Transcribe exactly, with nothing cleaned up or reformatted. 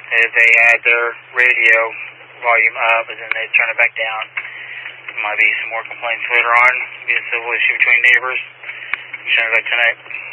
If they had their radio volume up and then they turn it back down, there might be some more complaints later on. Be a civil issue between neighbors. Turn it back tonight.